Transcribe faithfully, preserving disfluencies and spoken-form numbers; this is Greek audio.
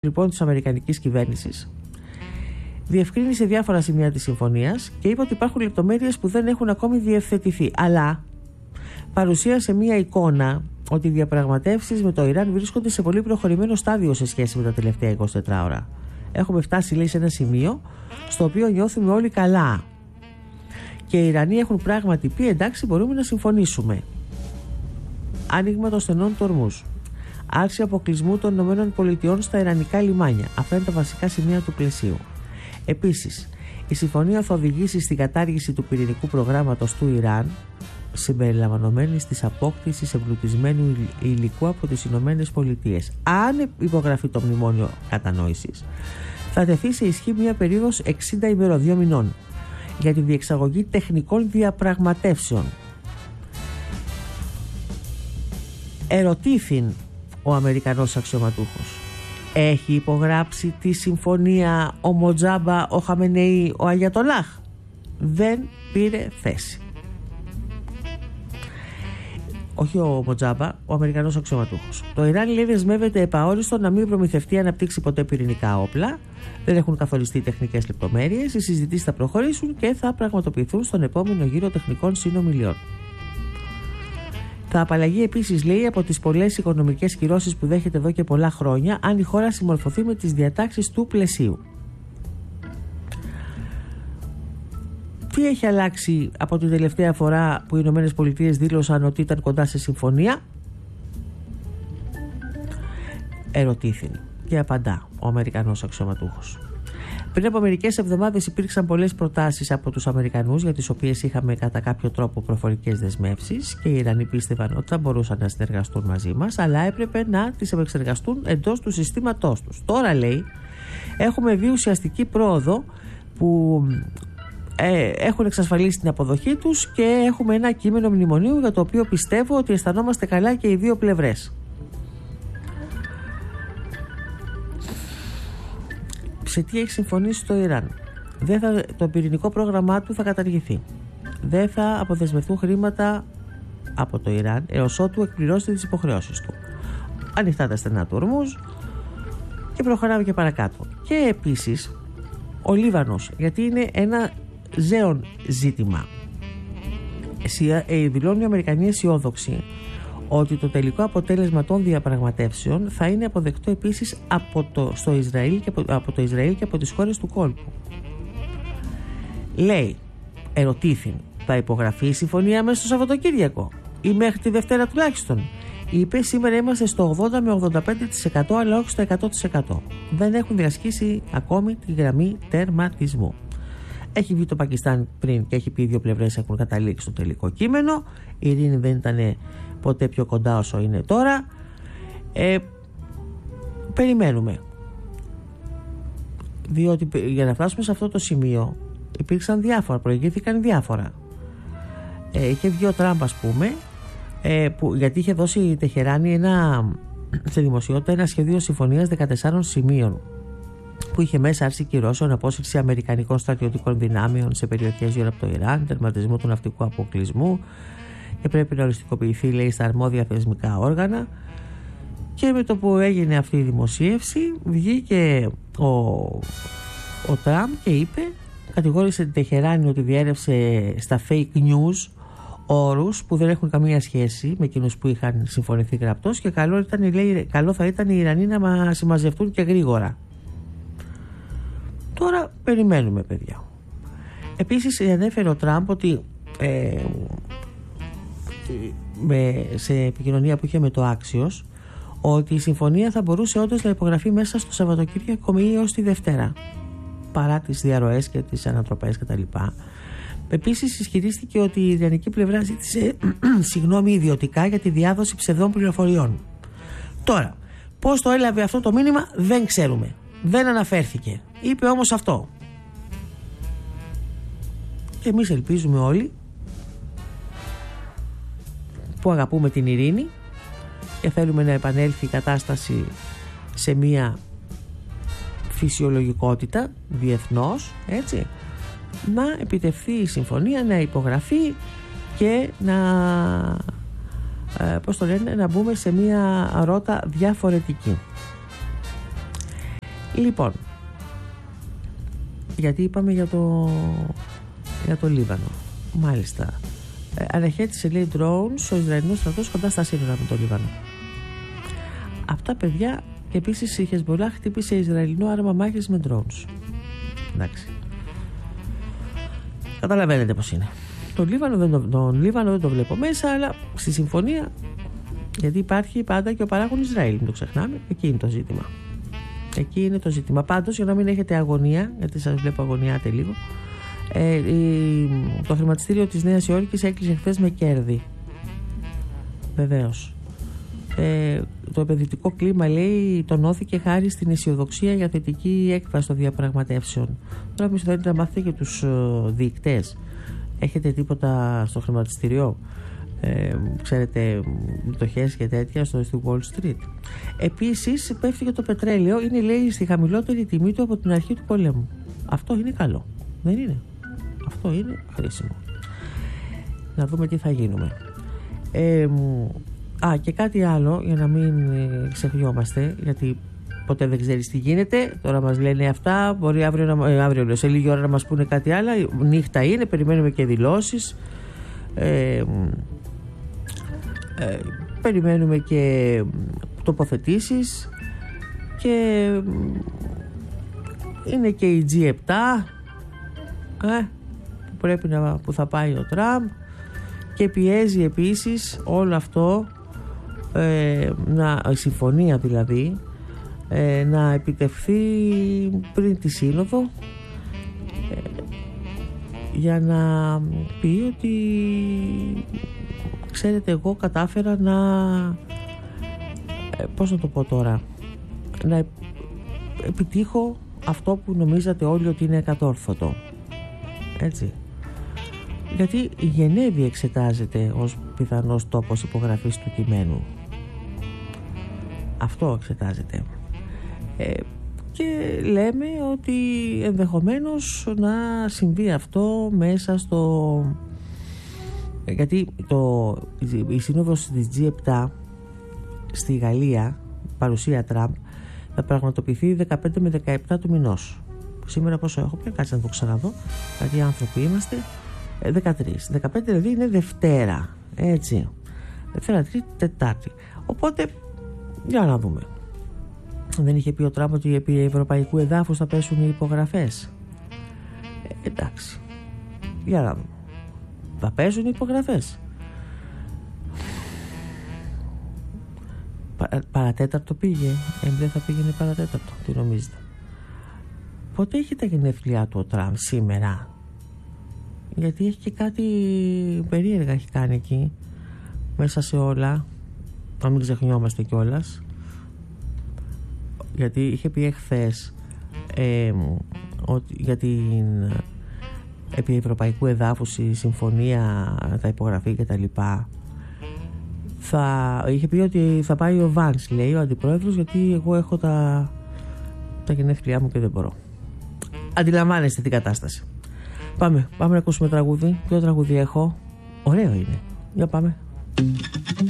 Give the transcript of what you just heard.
λοιπόν της αμερικανικής κυβέρνησης διευκρίνησε διάφορα σημεία της συμφωνίας και είπε ότι υπάρχουν λεπτομέρειες που δεν έχουν ακόμη διευθετηθεί, αλλά παρουσίασε μία εικόνα ότι οι διαπραγματεύσεις με το Ιράν βρίσκονται σε πολύ προχωρημένο στάδιο σε σχέση με τα τελευταία είκοσι τέσσερις ώρα. Έχουμε φτάσει, λέει, σε ένα σημείο στο οποίο νιώθουμε όλοι καλά και οι Ιρανοί έχουν πράγματι πει εντάξει, μπορούμε να συμφωνήσουμε. Άνοιγμα των στενών του Ορμούζ, άρση αποκλεισμού των ΗΠΑ στα ιρανικά λιμάνια. Αυτά είναι τα βασικά σημεία του πλαισίου. Επίσης, η συμφωνία θα οδηγήσει στην κατάργηση του πυρηνικού προγράμματος του Ιράν, συμπεριλαμβανομένης της απόκτησης εμπλουτισμένου υλικού από τις ΗΠΑ. Αν υπογραφεί το μνημόνιο κατανόησης, θα τεθεί σε ισχύ μια περίοδος εξήντα ημερών, δύο μηνών, για τη διεξαγωγή τεχνικών διαπραγματεύσεων. Ερωτήθην ο Αμερικανός αξιωματούχος: έχει υπογράψει τη συμφωνία ο Μοτζάμπα, ο Χαμενεή, ο Αγιατολάχ? Δεν πήρε θέση. Όχι ο Μοτζάμπα, ο Αμερικανός αξιωματούχος. Το Ιράν, λέει, δεσμεύεται επαόριστο να μην προμηθευτεί ή αναπτύξει ποτέ πυρηνικά όπλα. Δεν έχουν καθοριστεί τεχνικές λεπτομέρειες. Οι συζητήσεις θα προχωρήσουν και θα πραγματοποιηθούν στον επόμενο γύρο τεχνικών συνομιλιών. Θα απαλλαγεί επίσης, λέει, από τις πολλές οικονομικές κυρώσεις που δέχεται εδώ και πολλά χρόνια, αν η χώρα συμμορφωθεί με τις διατάξεις του πλαισίου. Τι έχει αλλάξει από την τελευταία φορά που οι Ηνωμένες Πολιτείες δήλωσαν ότι ήταν κοντά σε συμφωνία? Ερωτήθη και απαντά ο Αμερικανός αξιωματούχος. Πριν από μερικές εβδομάδες υπήρξαν πολλές προτάσεις από τους Αμερικανούς, για τις οποίες είχαμε κατά κάποιο τρόπο προφορικές δεσμεύσεις και οι Ιρανοί πίστευαν ότι θα μπορούσαν να συνεργαστούν μαζί μας, αλλά έπρεπε να τις επεξεργαστούν εντός του συστήματός τους. Τώρα, λέει, έχουμε δει ουσιαστική πρόοδο που ε, έχουν εξασφαλίσει την αποδοχή τους και έχουμε ένα κείμενο μνημονίου για το οποίο πιστεύω ότι αισθανόμαστε καλά και οι δύο πλευρές. Σε τι έχει συμφωνήσει το Ιράν? Δεν θα, το πυρηνικό πρόγραμμά του θα καταργηθεί. Δεν θα αποδεσμευτούν χρήματα από το Ιράν έως ότου εκπληρώσει τις υποχρεώσεις του. Ανοιχτά τα στενά του Ορμούζ και προχωράμε και παρακάτω. Και επίσης ο Λίβανος, γιατί είναι ένα ζέον ζήτημα. Δηλώνει οι Αμερικανοί αισιόδοξοι ότι το τελικό αποτέλεσμα των διαπραγματεύσεων θα είναι αποδεκτό επίσης από το, στο Ισραήλ και από, από το Ισραήλ και από τις χώρες του κόλπου. Λέει, ερωτήθην, θα υπογραφεί η συμφωνία μέσα στο Σαββατοκύριακο ή μέχρι τη Δευτέρα τουλάχιστον? Είπε, σήμερα είμαστε στο ογδόντα με ογδόντα πέντε τοις εκατό, αλλά όχι στο εκατό τοις εκατό. Δεν έχουν διασχίσει ακόμη τη γραμμή τερματισμού. Έχει βγει το Πακιστάν πριν και έχει πει οι δύο πλευρές έχουν καταλήξει στο τελικό κείμενο. Η ειρήνη δεν ήταν ποτέ πιο κοντά όσο είναι τώρα. Ε, περιμένουμε. Διότι για να φτάσουμε σε αυτό το σημείο υπήρξαν διάφορα, προηγήθηκαν διάφορα. Ε, είχε βγει ο Τραμπ, ας πούμε, ε, που, γιατί είχε δώσει η Τεχεράνη ένα, σε δημοσιότητα ένα σχεδίο συμφωνίας δεκατεσσάρων σημείων που είχε μέσα άρση κυρώσεων, απόσυρση αμερικανικών στρατιωτικών δυνάμεων σε περιοχές γύρω από το Ιράν, τερματισμό του ναυτικού αποκλεισμού και πρέπει να οριστικοποιηθεί, λέει, στα αρμόδια θεσμικά όργανα. Και με το που έγινε αυτή η δημοσίευση βγήκε ο, ο Τραμπ και είπε, κατηγόρησε την Τεχεράνη ότι διέρευσε στα fake news όρους που δεν έχουν καμία σχέση με εκείνους που είχαν συμφωνηθεί γραπτός και καλό, ήταν, λέει, καλό θα ήταν οι Ιρανοί να συμμαζευτούν και γρήγορα. Τώρα περιμένουμε, παιδιά. Επίσης ανέφερε ο Τραμπ ότι ε, με, σε επικοινωνία που είχε με το Axios, ότι η συμφωνία θα μπορούσε όντως να υπογραφεί μέσα στο Σαββατοκύριακο ή έως τη Δευτέρα, παρά τις διαρροές και τις ανατροπές κτλ. Επίσης ισχυρίστηκε ότι η ιρανική πλευρά ζήτησε συγγνώμη ιδιωτικά για τη διάδοση ψευδών πληροφοριών. Τώρα, πώς το έλαβε αυτό το μήνυμα δεν ξέρουμε. Δεν αναφέρθηκε. Είπε όμως αυτό. Και εμείς ελπίζουμε όλοι που αγαπούμε την ειρήνη και θέλουμε να επανέλθει η κατάσταση σε μια φυσιολογικότητα διεθνώς, έτσι, να επιτευχθεί η συμφωνία, να υπογραφεί και να ε, πώς το λένε, να μπούμε σε μια ρότα διαφορετική. Λοιπόν, γιατί είπαμε για το, για το Λίβανο. Μάλιστα. Ε, αναχέτησε, λέει, drones ο Ισραηλινός στρατός κοντά στα σύνορα με το Λίβανο. Αυτά, παιδιά, και επίσης η Χεσμπολάχ χτύπησε Ισραηλινό άρμα μάχης με drones. Εντάξει. Καταλαβαίνετε πως είναι. Τον Λίβανο, δεν το, τον Λίβανο δεν το βλέπω μέσα, αλλά στη συμφωνία, γιατί υπάρχει πάντα και ο παράγων Ισραήλ, μην το ξεχνάμε, εκεί είναι το ζήτημα. Εκεί είναι το ζήτημα. Πάντως, για να μην έχετε αγωνία, γιατί σας βλέπω αγωνιάτε λίγο, ε, η, το χρηματιστήριο της Νέας Υόρκης έκλεισε χθες με κέρδη. Βεβαίως. Ε, το επενδυτικό κλίμα, λέει, τονώθηκε χάρη στην αισιοδοξία για θετική έκβαση των διαπραγματεύσεων. Τώρα, εμείς θέλετε να μάθετε και τους uh, δικτές. Έχετε τίποτα στο χρηματιστήριο? Ε, ξέρετε, μετοχές και τέτοια στο, στη Wall Street. Επίσης, πέφτει και το πετρέλαιο. Είναι, λέει, στη χαμηλότερη τιμή του από την αρχή του πολέμου. Αυτό είναι καλό, δεν είναι? Αυτό είναι χρήσιμο. Να δούμε τι θα γίνουμε. Ε, α, και κάτι άλλο, για να μην ε, ξεχνιόμαστε, γιατί ποτέ δεν ξέρεις τι γίνεται. Τώρα μας λένε αυτά, μπορεί αύριο, να, ε, αύριο σε λίγη ώρα να μας πούνε κάτι άλλο. Νύχτα είναι, περιμένουμε και δηλώσεις. Ε, Ε, περιμένουμε και τοποθετήσεις και είναι και η τζι επτά ε, που, πρέπει να, που θα πάει ο Τραμπ και πιέζει επίσης όλο αυτό ε, να, η συμφωνία δηλαδή ε, να επιτευχθεί πριν τη σύνοδο ε, για να πει ότι ξέρετε, εγώ κατάφερα να ε, πώς να το πω τώρα, να επιτύχω αυτό που νομίζατε όλοι ότι είναι εκατόρθωτο, έτσι. Γιατί η Γενέβη εξετάζεται ως πιθανός τόπος υπογραφής του κειμένου. Αυτό εξετάζεται. Ε, και λέμε ότι ενδεχομένως να συμβεί αυτό μέσα στο... Γιατί το, η σύνοδος της τζι επτά στη Γαλλία, παρουσία Τραμπ, θα πραγματοποιηθεί δεκαπέντε με δεκαεπτά του μηνός. Σήμερα πόσο έχω πει, κάτσε να το ξαναδώ, γιατί άνθρωποι είμαστε. δεκατρία. δεκαπέντε δηλαδή είναι Δευτέρα, έτσι. Δευτέρα, Τρίτη, Τετάρτη. Οπότε, για να δούμε. Δεν είχε πει ο Τραμπ ότι επί ευρωπαϊκού εδάφους θα πέσουν οι υπογραφές? Ε, εντάξει. Για να δούμε. Θα παίζουν υπογραφές. Πα, παρατέταρτο πήγε. Ε, δεν θα πήγαινε παρατέταρτο. Τι νομίζετε? Πότε έχει τα γενέθλιά του ο Τραμπ? Σήμερα? Γιατί έχει και κάτι περίεργα έχει κάνει εκεί μέσα σε όλα. Να μην ξεχνιόμαστε κιόλας. Γιατί είχε πει εχθές ε, ότι για την επί ευρωπαϊκού εδάφους η συμφωνία θα υπογραφεί και τα λοιπά. Θα, είχε πει ότι θα πάει ο Βάνς, λέει, ο αντιπρόεδρος, γιατί εγώ έχω τα, τα γενέθλιά μου και δεν μπορώ. Αντιλαμβάνεστε την κατάσταση. Πάμε, πάμε να ακούσουμε τραγούδι. Ποιο τραγούδι έχω? Ωραίο είναι. Για πάμε.